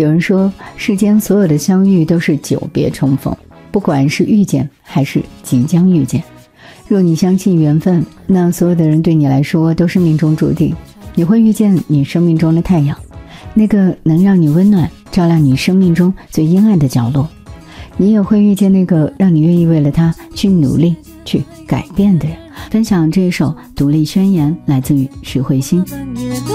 有人说，世间所有的相遇都是久别重逢，不管是遇见还是即将遇见。若你相信缘分，那所有的人对你来说都是命中注定。你会遇见你生命中的太阳，那个能让你温暖，照亮你生命中最阴暗的角落。你也会遇见那个让你愿意为了他去努力、去改变的人。分享这一首《独立宣言》，来自于徐慧欣。